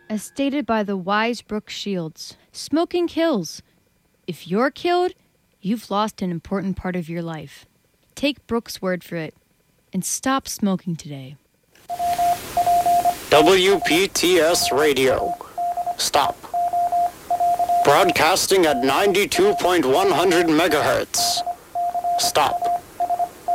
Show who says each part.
Speaker 1: As stated by the wise Brooke Shields, smoking kills. If you're killed, you've lost an important part of your life. Take Brooke's word for it, and stop smoking today.
Speaker 2: WPTS Radio. Stop. Broadcasting at 92.100 megahertz. Stop.